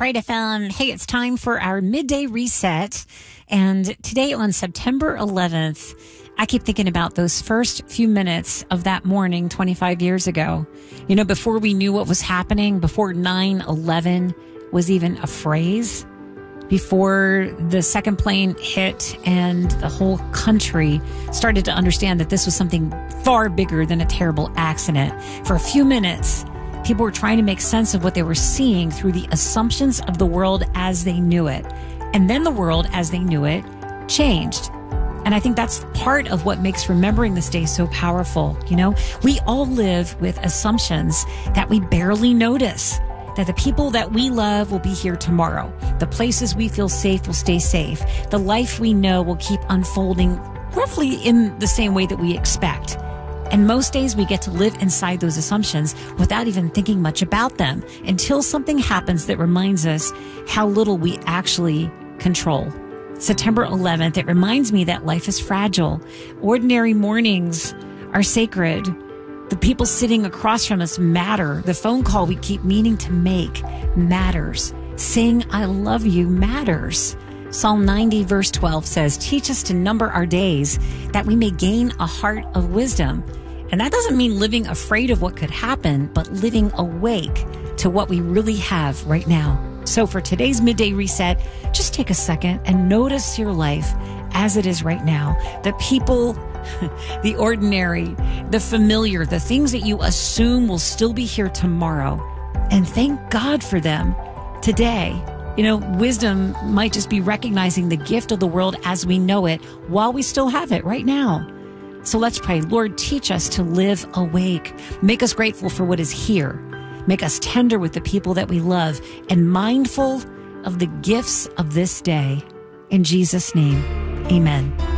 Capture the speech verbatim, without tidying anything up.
Pride F M. Hey, it's time for our midday reset. And today on September eleventh, I keep thinking about those first few minutes of that morning twenty-five years ago. You know, before we knew what was happening, before nine eleven was even a phrase, before the second plane hit and the whole country started to understand that this was something far bigger than a terrible accident. For a few minutes, people were trying to make sense of what they were seeing through the assumptions of the world as they knew it. And then the world as they knew it changed. And I think that's part of what makes remembering this day so powerful. You know, we all live with assumptions that we barely notice. That the people that we love will be here tomorrow. The places we feel safe will stay safe. The life we know will keep unfolding roughly in the same way that we expect. And most days we get to live inside those assumptions without even thinking much about them until something happens that reminds us how little we actually control. September eleventh, it reminds me that life is fragile. Ordinary mornings are sacred. The people sitting across from us matter. The phone call we keep meaning to make matters. Saying I love you matters. Psalm ninety verse twelve says, teach us to number our days that we may gain a heart of wisdom. And that doesn't mean living afraid of what could happen, but living awake to what we really have right now. So for today's midday reset, just take a second and notice your life as it is right now. The people, the ordinary, the familiar, the things that you assume will still be here tomorrow. And thank God for them today. You know, wisdom might just be recognizing the gift of the world as we know it while we still have it right now. So let's pray. Lord, teach us to live awake. Make us grateful for what is here. Make us tender with the people that we love and mindful of the gifts of this day. In Jesus' name, amen.